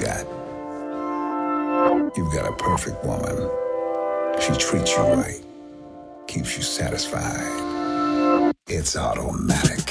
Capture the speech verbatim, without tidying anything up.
got. You've got a perfect woman. She treats you right, keeps you satisfied. It's automatic.